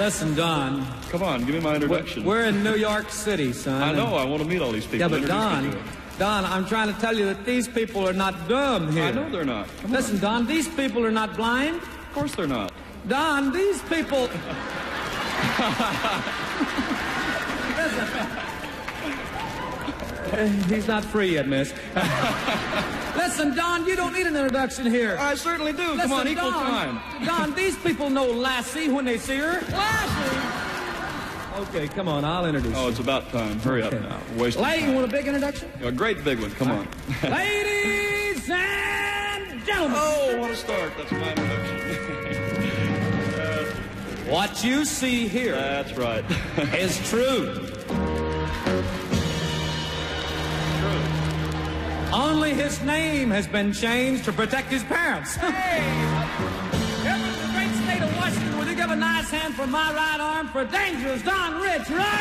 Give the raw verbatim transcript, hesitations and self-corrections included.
Listen, Don. Come on, give me my introduction. We're in New York City, son. I know. I want to meet all these people. Yeah, but Introduce Don, me to it. Don, I'm trying to tell you that these people are not dumb here. I know they're not. Come Listen, on. Don, these people are not blind. Of course they're not. Don, these people... Listen. Uh, He's not free yet, miss. Listen, Don, you don't need an introduction here. I certainly do. Listen, Come on, equal Don, time. Don, these people know Lassie when they see her. Lassie? Okay, come on, I'll introduce Oh, you. it's about time. Hurry Okay. up now. Wasting Lady, you time. want a big introduction? A great big one. Come on. Ladies and gentlemen. Oh, what a start. That's my introduction. What you see here That's right. is true. True. Only his name has been changed to protect his parents. Hey! Here from the great state of Washington, will you give a nice hand for my right arm for Dangerous Don Rich, right?